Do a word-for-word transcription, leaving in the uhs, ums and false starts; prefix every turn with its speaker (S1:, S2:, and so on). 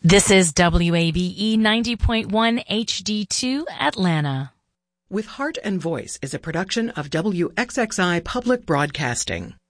S1: This is W A B E ninety point one H D two Atlanta.
S2: With Heart and Voice is a production of W X X I Public Broadcasting.